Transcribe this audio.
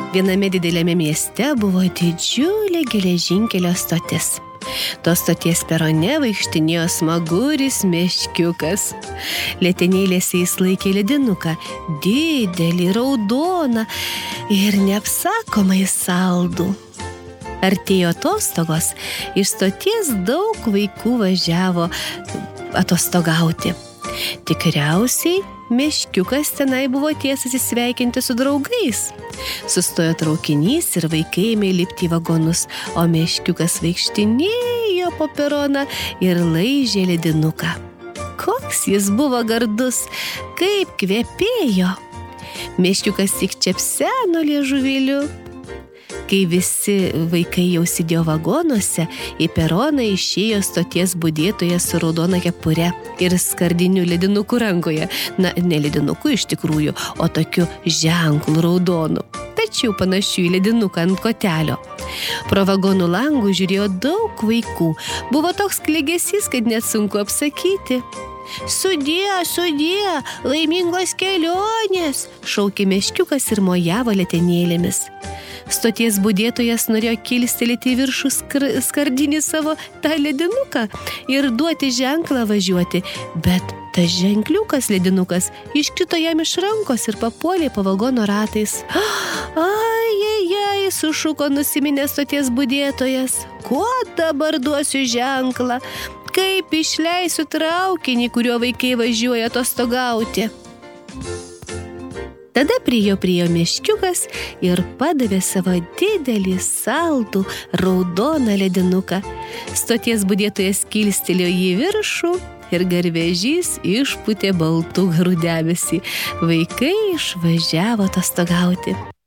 Viename dideliame mieste buvo didžiulė geležinkelio stotis. Tos stoties perone vaikštinėjo smaguris meškiukas. Letenėlėse jis laikė ledinuką, didelį, raudoną ir neapsakomai saldų. Artėjo atostogos, iš stoties daug vaikų važiavo atostogauti. Tikriausiai meškiukas tenai buvo atėjęs atsisveikinti su draugais. Sustojo traukinys ir vaikai ėmė lipti į vagonus, o meškiukas vaikštinėjo po peroną ir laižė ledinuką. Koks jis buvo gardus, kaip kvepėjo! Meškiukas tik čepseno liežuvėliu. Kai visi vaikai jau sėdėjo vagonuose, į peroną išėjo stoties budėtojas su raudona kepure ir skardiniu ledinuku rankoje. Na, ne ledinuku iš tikrųjų, o tokiu ženklu raudonu, tačiau panašiu į ledinuką ant kotelio. Pro vagonų langų žiūrėjo daug vaikų. Buvo toks klegesys, kad net sunku apsakyti. Sudie, sudie, laimingos kelionės, šaukė meškiukas ir mojavo letenėlėmis. Stoties budėtojas norėjo kilstelėti į viršų skardinį savo tą ledinuką ir duoti ženklą važiuoti, bet tas ženkliukas ledinukas iškrito jam iš rankos ir papuolė po vagono ratais. Ai, sušuko nusiminęs stoties budėtojas. Kuo dabar duosiu ženklą? Kaip išleisiu traukinį, kuriuo vaikai važiuoja atostogauti? Tada priėjo meškiukas ir padavė savo didelį, saldų, raudoną ledinuką. Stoties budėtojas kilstelėjo jį į viršų ir garvežys išpūtė baltų garų debesį. Vaikai išvažiavo atostogauti.